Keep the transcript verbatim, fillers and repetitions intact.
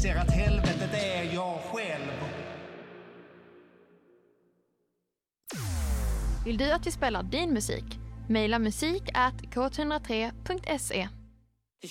ser att helvetet är jag själv. Vill du att vi spelar din musik? Maila musik at k ett noll tre punkt se.